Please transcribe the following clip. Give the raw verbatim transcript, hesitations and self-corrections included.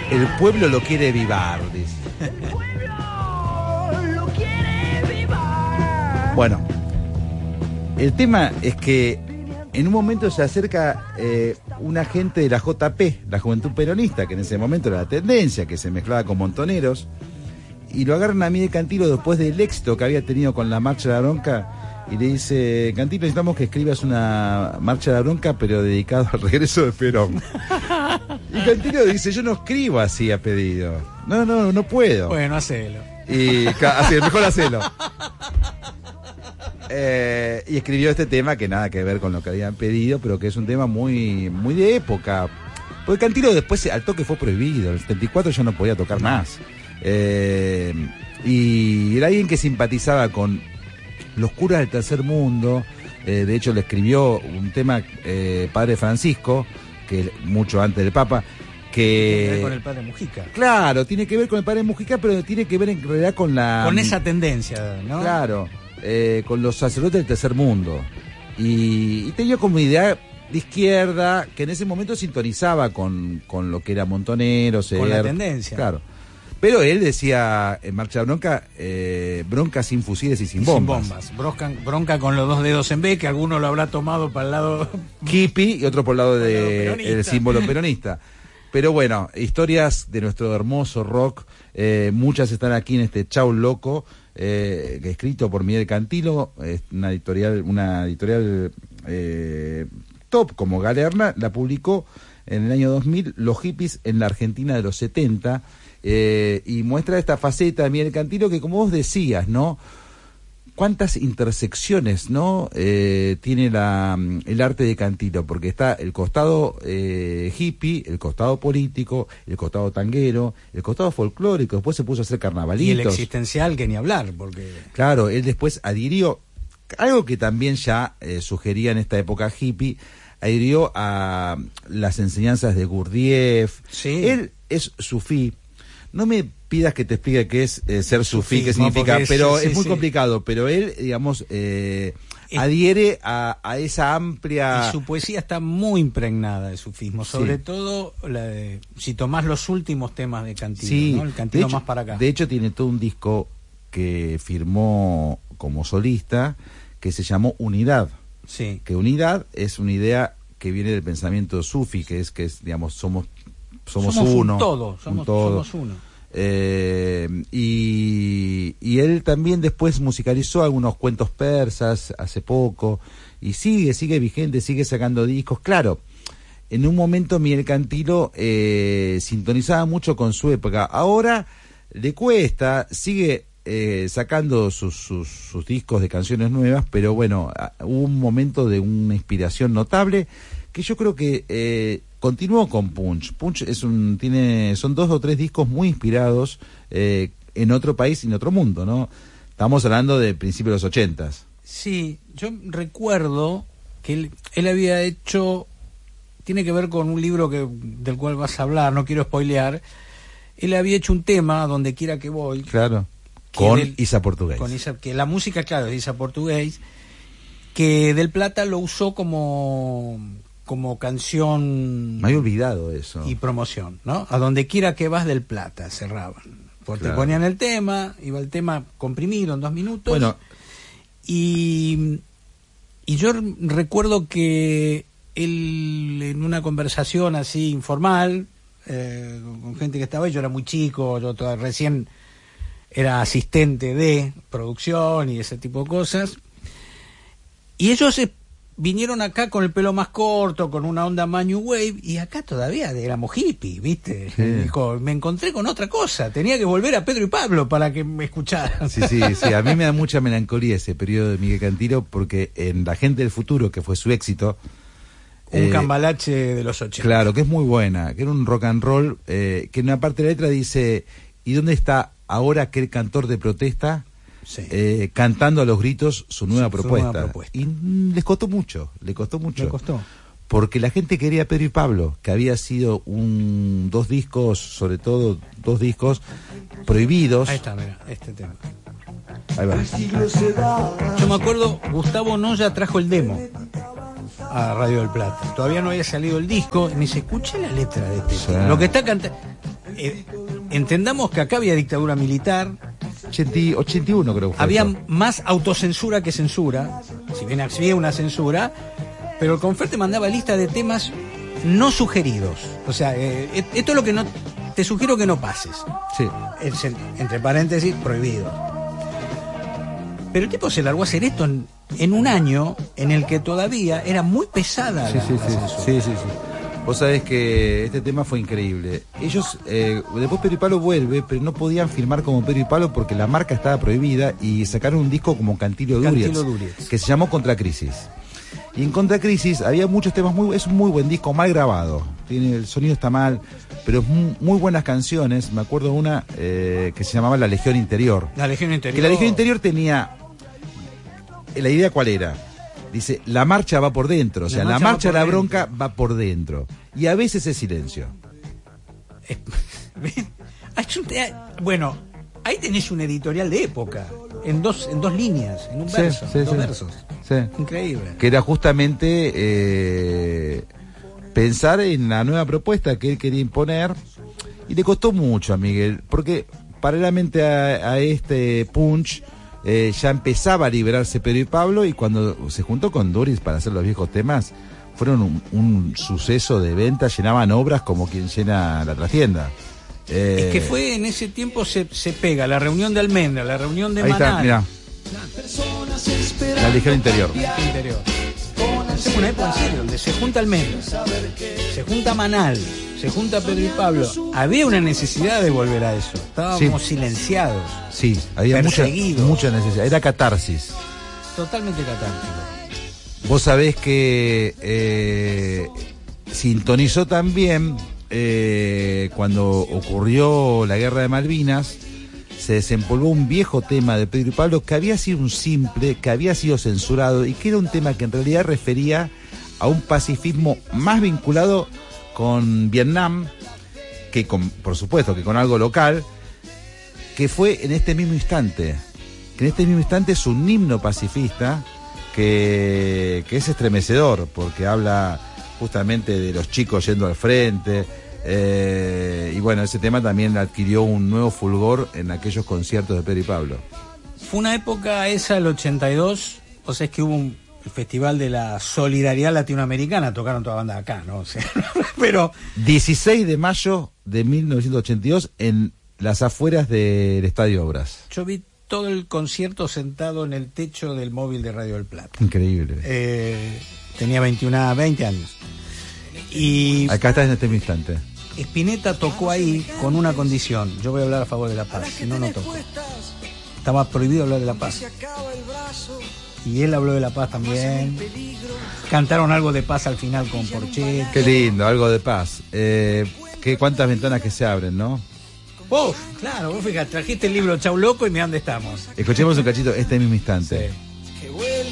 El pueblo lo quiere vivar, dice. El pueblo lo quiere vivar. Bueno, el tema es que en un momento se acerca eh, un agente de la J P, la Juventud Peronista, que en ese momento era la tendencia, que se mezclaba con montoneros, y lo agarran a Miguel Cantilo después del éxito que había tenido con la Marcha de la Bronca, y le dice: Cantilo, necesitamos que escribas una Marcha de la Bronca, pero dedicado al regreso de Perón. Y Cantilo dice: yo no escribo así a pedido. No, no, no puedo. Bueno, hacelo. Y así, mejor hacelo. Eh, y escribió este tema que nada que ver con lo que habían pedido, pero que es un tema muy, muy de época. Porque Cantilo después al toque fue prohibido. En el setenta y cuatro ya no podía tocar más. Eh, y era alguien que simpatizaba con los curas del tercer mundo. Eh, de hecho, le escribió un tema, eh, Padre Francisco, que mucho antes del Papa. Que... Tiene que ver con el padre Mujica. Claro, tiene que ver con el padre Mujica, pero tiene que ver en realidad con la... Con esa tendencia, ¿no? Claro, eh, con los sacerdotes del tercer mundo. Y, y tenía como idea de izquierda, que en ese momento sintonizaba con, con lo que era Montoneros. Con la tendencia. Claro. Pero él decía en Marcha de Bronca, eh, bronca sin fusiles y sin y bombas. Sin bombas. Bronca, bronca con los dos dedos en B, que alguno lo habrá tomado para el lado... hippie y otro por el lado del del símbolo peronista. Pero bueno, historias de nuestro hermoso rock, eh, muchas están aquí en este Chau Loco, eh, escrito por Miguel Cantilo, es una editorial, una editorial eh, top como Galerna, la publicó en el año dos mil, Los hippies en la Argentina de los setenta, eh, y muestra esta faceta de Miguel Cantilo que, como vos decías, ¿no? Cuántas intersecciones, ¿no? Eh, tiene la, el arte de Cantilo, porque está el costado eh, hippie, el costado político, el costado tanguero, el costado folclórico, después se puso a hacer carnavalitos. Y el existencial, que ni hablar, porque... Claro, él después adhirió, algo que también ya eh, sugería en esta época hippie, adhirió a las enseñanzas de Gurdjieff. Sí. Él es sufí. No me pidas que te explique qué es eh, ser sufí, qué Sufismo, significa, es, pero sí, es muy sí. complicado. Pero él, digamos, eh, es, adhiere a, a esa amplia... Y su poesía está muy impregnada de sufismo, sobre Sí. todo la de, si tomás los últimos temas de Cantilo, Sí, ¿no? El Cantilo de hecho, más para acá. De hecho, tiene todo un disco que firmó como solista que se llamó Unidad. Sí. Que unidad es una idea que viene del pensamiento sufi, que es que es, digamos, somos somos, somos uno, un todo, somos, un todo. somos uno. Eh, y, y él también después musicalizó algunos cuentos persas hace poco y sigue, sigue vigente, sigue sacando discos. Claro, en un momento Miguel Cantilo eh, sintonizaba mucho con su época. Ahora le cuesta, sigue eh, sacando sus, sus, sus discos de canciones nuevas, pero bueno, hubo un momento de una inspiración notable que yo creo que eh, continuó con Punch. Punch es un, tiene, son dos o tres discos muy inspirados eh, en otro país y en otro mundo, ¿no? Estamos hablando de principios de los ochentas. Sí, yo recuerdo que él, él había hecho, tiene que ver con un libro que del cual vas a hablar, no quiero spoilear. Él había hecho un tema, Donde quiera que voy. Claro. Con del, Isa Portugués. Con Isa, que la música, claro, es Isa Portugués, que Del Plata lo usó como como canción... Me había olvidado eso. Y promoción, ¿no? A donde quiera que vas, Del Plata, cerraban. Porque Claro. ponían el tema, iba el tema comprimido en dos minutos. Bueno. Y, y yo recuerdo que él, en una conversación así informal, eh, con gente que estaba ahí, yo era muy chico, yo todavía recién era asistente de producción y ese tipo de cosas, y ellos eh, vinieron acá con el pelo más corto, con una onda más New Wave, y acá todavía éramos hippies, ¿viste? Sí. Dijo, me encontré con otra cosa, tenía que volver a Pedro y Pablo para que me escucharan. Sí, sí, sí, a mí me da mucha melancolía ese periodo de Miguel Cantilo, porque en La gente del futuro, que fue su éxito, Un eh, cambalache de los ochenta. claro, que es muy buena, que era un rock and roll, eh, que en una parte de la letra dice, ¿y dónde está ahora aquel cantor de protesta Sí. eh, cantando a los gritos su nueva, Su- su propuesta? nueva propuesta. Y mm, les costó mucho, le costó mucho. Me costó. Porque la gente quería a Pedro y Pablo, que había sido un dos discos, sobre todo dos discos prohibidos. Ahí está, mira, este tema. Ahí va. Yo me acuerdo, Gustavo Noya trajo el demo a Radio del Plata. Todavía no había salido el disco. Y me dice, escuché la letra de este Sí. tema. Lo que está cantando... eh, entendamos que acá había dictadura militar, ochenta, ochenta y uno creo que fue había eso. más autocensura que censura, si bien había una censura, pero el Conferte mandaba lista de temas no sugeridos. O sea, eh, esto es lo que no te sugiero que no pases. Sí. Es, entre paréntesis, prohibido. Pero el tipo se largó a hacer esto en, en un año en el que todavía era muy pesada Sí, la, sí, la sí, censura. sí, sí, sí. Vos sabés que este tema fue increíble. Ellos, eh, después Pedro y Pablo vuelve, pero no podían firmar como Pedro y Pablo porque la marca estaba prohibida y sacaron un disco como Cantillo Durietz, Cantillo Durietz. que se llamó Contra Crisis. Y en Contra Crisis había muchos temas, muy, es un muy buen disco, mal grabado. Tiene, el sonido está mal, pero es muy, muy buenas canciones. Me acuerdo una eh, que se llamaba La Legión Interior. La Legión Interior. Que la Legión Interior tenía... ¿La idea cuál era? Dice, la marcha va por dentro, o sea, la marcha, la bronca va por dentro. Y a veces es silencio. Bueno, ahí tenés un editorial de época, en dos, en dos líneas, en un Sí, verso, sí, en dos sí. versos. Sí. Increíble. Que era justamente eh, pensar en la nueva propuesta que él quería imponer. Y le costó mucho a Miguel, porque paralelamente a, a este punch... Eh, ya empezaba a liberarse Pedro y Pablo, y cuando se juntó con Durietz para hacer los viejos temas, fueron un, un suceso de venta, llenaban obras como quien llena la trastienda. Eh, Es que fue en ese tiempo se, se pega la reunión de Almendra, la reunión de ahí está, Manal. mirá. La Legión Interior. Interior. Es una época en serio, donde se junta Almendra, se junta Manal, se junta Pedro y Pablo. Había una necesidad de volver a eso. Estábamos Sí. silenciados. Sí, había mucha, Perseguidos. mucha necesidad. Era catarsis. Totalmente catártico. Vos sabés que eh, sintonizó también eh, cuando ocurrió la Guerra de Malvinas. Se desempolvó un viejo tema de Pedro y Pablo que había sido un simple, que había sido censurado y que era un tema que en realidad refería a un pacifismo más vinculado con Vietnam, que con, por supuesto, que con algo local, que fue en este mismo instante, que en este mismo instante es un himno pacifista que, que es estremecedor, porque habla justamente de los chicos yendo al frente. Eh, y bueno, ese tema también adquirió un nuevo fulgor en aquellos conciertos de Pedro y Pablo. Fue una época esa, el ochenta y dos, o sea, es que hubo un el Festival de la Solidaridad Latinoamericana, tocaron toda banda acá, ¿no? O sea, pero... dieciséis de mayo de mil novecientos ochenta y dos en las afueras del Estadio Obras. Yo vi todo el concierto sentado en el techo del móvil de Radio del Plata. Increíble. Eh, tenía veintiuno, veinte años. Y Acá está en este instante. Spinetta tocó ahí con una condición. Yo voy a hablar a favor de la paz, si no, no toco. Estaba prohibido hablar de la paz. Y él habló de la paz también. Cantaron algo de paz al final con Porchet. Qué lindo, algo de paz. Eh, qué cuántas ventanas que se abren, ¿no? Vos, claro, vos fíjate, trajiste el libro Chau Loco y mirá dónde estamos. Escuchemos un cachito este mismo instante. Sí.